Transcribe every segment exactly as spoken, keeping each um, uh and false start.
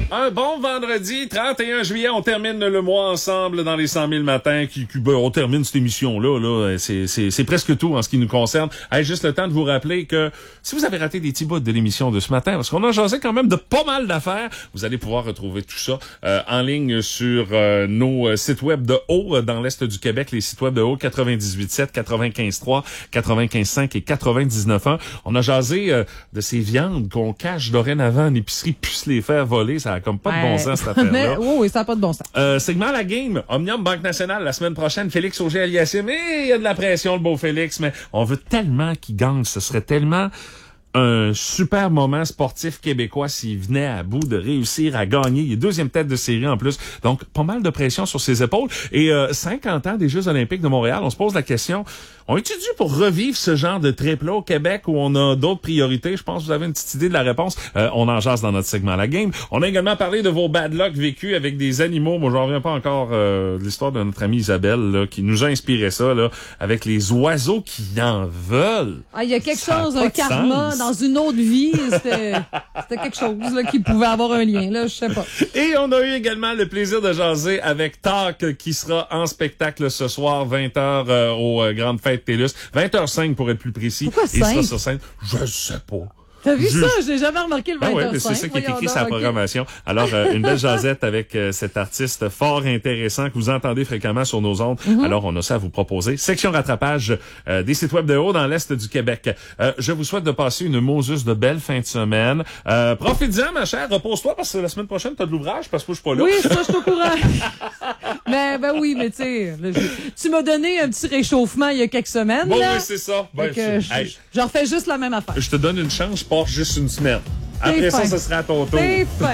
Un bon vendredi, trente et un juillet, on termine le mois ensemble dans les cent mille matins. Qui, qui, ben, on termine cette émission-là. Là, c'est, c'est, c'est presque tout en ce qui nous concerne. Hey, juste le temps de vous rappeler que si vous avez raté des petits bouts de l'émission de ce matin, parce qu'on a jasé quand même de pas mal d'affaires, vous allez pouvoir retrouver tout ça euh, en ligne sur euh, nos sites web de haut dans l'Est du Québec, les sites web de haut quatre-vingt-dix-huit sept, quatre-vingt-quinze trois, quatre-vingt-quinze cinq et quatre-vingt-dix-neuf un. On a jasé euh, de ces viandes qu'on cache dorénavant en épicerie, puis se les faire voler. Ça a comme pas de bon sens, cette affaire-là. Mais, oui, oui, ça n'a pas de bon sens. Euh, segment La Game, Omnium Banque Nationale, la semaine prochaine, Félix Auger-Aliassime. Et il y a de la pression, le beau Félix, mais on veut tellement qu'il gagne. Ce serait tellement un super moment sportif québécois s'il venait à bout de réussir à gagner. Il est deuxième tête de série en plus. Donc, pas mal de pression sur ses épaules. Et euh, cinquante ans des Jeux olympiques de Montréal, on se pose la question... On étudie pour revivre ce genre de trip-là au Québec où on a d'autres priorités. Je pense que vous avez une petite idée de la réponse. Euh, on en jase dans notre segment La Game. On a également parlé de vos bad luck vécus avec des animaux. Moi, j'en reviens pas encore euh, de l'histoire de notre amie Isabelle là, qui nous a inspiré ça là, avec les oiseaux qui en veulent. Ah, il y a quelque ça chose, a un pas de karma sens. dans une autre vie. C'était, c'était quelque chose là, qui pouvait avoir un lien. Là, je sais pas. Et on a eu également le plaisir de jaser avec Talk qui sera en spectacle ce soir, vingt heures euh, aux euh, Grandes Fêtes TELUS. vingt heures cinq pour être plus précis. Pourquoi Il sera cinq? sur scène. Je sais pas. T'as vu Juste... ça? J'ai jamais remarqué le vingt heures cinq. Ah ouais, mais c'est ça qui est écrit sur la okay. programmation. Alors, euh, une belle jasette avec euh, cet artiste fort intéressant que vous entendez fréquemment sur nos ondes. Mm-hmm. Alors, on a ça à vous proposer. Section rattrapage euh, des sites web de haut dans l'Est du Québec. Euh, je vous souhaite de passer une Moses de belle fin de semaine. Euh, profite-en, ma chère. Repose-toi parce que la semaine prochaine, t'as de l'ouvrage parce que je suis pas là. Oui, ça, je suis au courant. mais, ben oui, mais tu sais, tu m'as donné un petit réchauffement il y a quelques semaines. Bon, là. oui, c'est ça. Ben, je, je, hey. je refais juste la même affaire. Je te donne une chance, je pars juste une semaine. Après ça, ce sera à ton tour. C'est fin.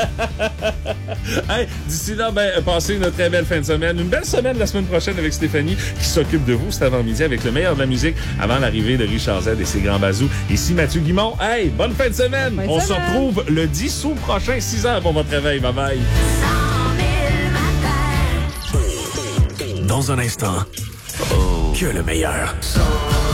Hey, d'ici là, ben, passez une très belle fin de semaine. Une belle semaine la semaine prochaine avec Stéphanie qui s'occupe de vous cet avant-midi avec le meilleur de la musique avant l'arrivée de Richard Z et ses grands bazous. Ici Mathieu Guimond. Hey, bonne fin de semaine. Bonne On semaine. se retrouve le dix août prochain, six heures pour votre réveil. Bye bye. Dans un instant, oh. que le meilleur.